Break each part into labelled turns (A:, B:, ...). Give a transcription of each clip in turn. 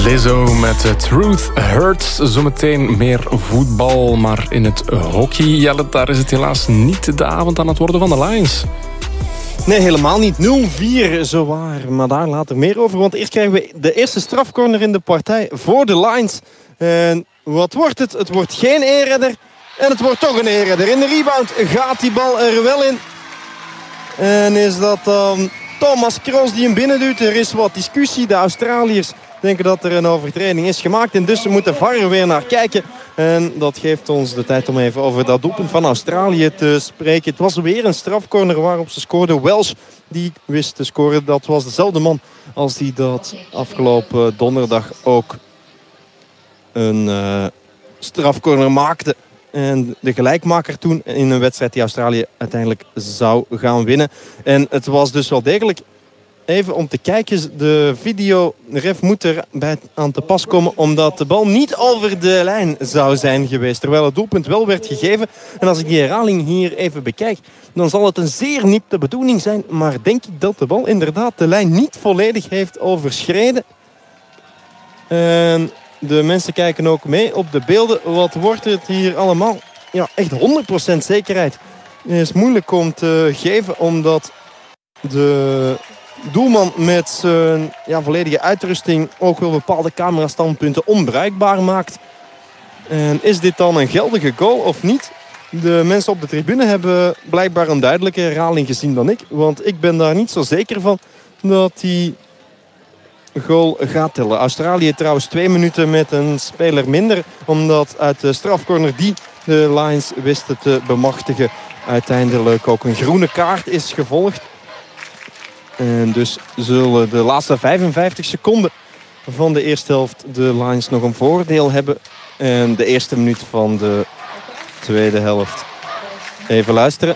A: Lizzo met Truth Hurts. Zometeen meer voetbal, maar in het hockey, Jelle, daar is het helaas niet de avond aan het worden van de Lions.
B: Nee, helemaal niet. 0-4 zowaar. Maar daar later meer over. Want eerst krijgen we de eerste strafcorner in de partij voor de Lions. En wat wordt het? Het wordt geen eerredder. En het wordt toch een eerredder. In de rebound gaat die bal er wel in. En is dat dan Thomas Kroos die hem binnenduwt. Er is wat discussie. De Australiërs denken dat er een overtreding is gemaakt. En dus moet de VAR er weer naar kijken. En dat geeft ons de tijd om even over dat doelpunt van Australië te spreken. Het was weer een strafcorner waarop ze scoorden. Welsh die wist te scoren. Dat was dezelfde man als die dat afgelopen donderdag ook een strafcorner maakte. En de gelijkmaker toen in een wedstrijd die Australië uiteindelijk zou gaan winnen. En het was dus wel degelijk, even om te kijken, de videoref moet er aan te pas komen omdat de bal niet over de lijn zou zijn geweest. Terwijl het doelpunt wel werd gegeven. En als ik die herhaling hier even bekijk, dan zal het een zeer nipte bedoeling zijn. Maar denk ik dat de bal inderdaad de lijn niet volledig heeft overschreden. En de mensen kijken ook mee op de beelden. Wat wordt het hier allemaal? Ja, echt 100% zekerheid is moeilijk om te geven. Omdat de doelman met zijn volledige uitrusting ook wel bepaalde camerastandpunten onbruikbaar maakt. En is dit dan een geldige goal of niet? De mensen op de tribune hebben blijkbaar een duidelijke herhaling gezien dan ik. Want ik ben daar niet zo zeker van dat die goal gaat tellen. Australië trouwens 2 minuten met een speler minder. Omdat uit de strafcorner die de Lions wisten te bemachtigen uiteindelijk ook een groene kaart is gevolgd. En dus zullen de laatste 55 seconden van de eerste helft de Lions nog een voordeel hebben. En de eerste minuut van de tweede helft. Even luisteren.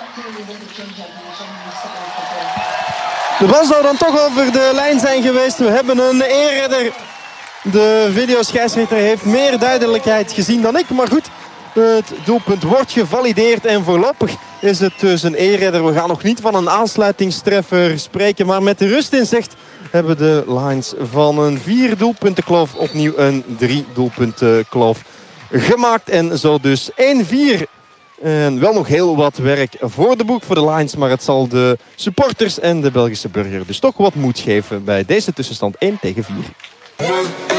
B: De bal zou dan toch over de lijn zijn geweest. We hebben een eerredder. De videoscheidsrechter heeft meer duidelijkheid gezien dan ik. Maar goed, het doelpunt wordt gevalideerd. En voorlopig is het dus een eerredder. We gaan nog niet van een aansluitingstreffer spreken. Maar met de rust in zicht hebben de Lions van een 4-doelpuntenkloof opnieuw een 3-doelpuntenkloof gemaakt. En zo dus 1-4. En wel nog heel wat werk voor de boeg voor de Lions. Maar het zal de supporters en de Belgische burger dus toch wat moed geven bij deze tussenstand 1-4.